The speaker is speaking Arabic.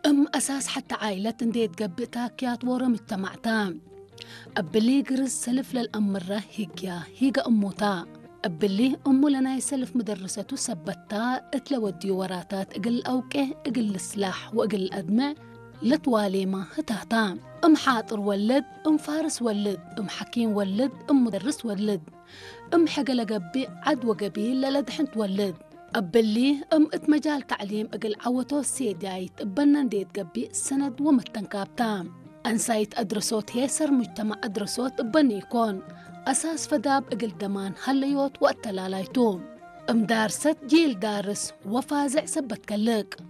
أساس حتى عائلة انديت قبتها كيات ورا مجتمعتا أبلي قرز سلف للأم مرة هيجا أموتا أبلي أمو لنا يسلف مدرسته سبتا اتلا ودي وراتات اقل أوكه اقل السلاح واقل الأدمع لتوالي ما هتهتا حاطر ولد فارس ولد حكيم ولد مدرس ولد حقل قبي عدوى قبيل للدحن تولد أبلي ات مجال تعليم اقل عوتو سيدايت بنان ديت قبي سند ومتنكابتام أنسايت أدرسوت هيسر مجتمع أدرسوت بنيكون أساس فداب اقل دمان هليوت وقت لالايتوم دارست جيل دارس وفازع سبت كلك